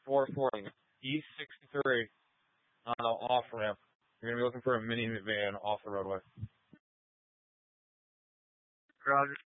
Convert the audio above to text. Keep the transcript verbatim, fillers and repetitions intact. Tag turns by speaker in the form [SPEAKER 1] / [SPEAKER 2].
[SPEAKER 1] four forty East sixty-three on the off ramp. You're gonna be looking for a minivan off the roadway.
[SPEAKER 2] Roger.